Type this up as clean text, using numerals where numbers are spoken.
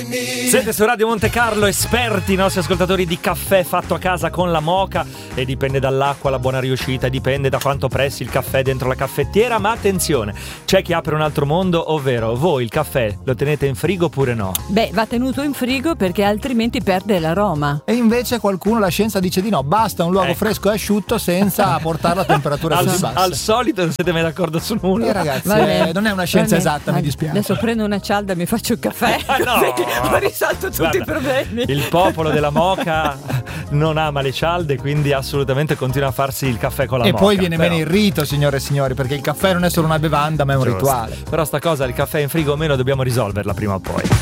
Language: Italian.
Siete su Radio Monte Carlo, esperti, i nostri ascoltatori, di caffè fatto a casa con la moka, e dipende dall'acqua la buona riuscita, dipende da quanto pressi il caffè dentro la caffettiera, ma attenzione, c'è chi apre un altro mondo, ovvero voi il caffè lo tenete in frigo oppure no? Beh, va tenuto in frigo perché altrimenti perde l'aroma. E invece qualcuno, la scienza dice di no, basta un luogo fresco e asciutto senza portarlo a temperature così basse. Al solito non siete mai d'accordo su nulla. Ragazzi, non è una scienza esatta, mi dispiace. Adesso prendo una cialda e mi faccio il caffè. No. Ho risolto tutti i problemi. Il popolo della moka non ama le cialde, quindi assolutamente continua a farsi il caffè con la moka. E poi viene meno il rito, signore e signori, perché il caffè non è solo una bevanda, ma è un rituale. Però sta cosa, il caffè in frigo o meno, dobbiamo risolverla prima o poi.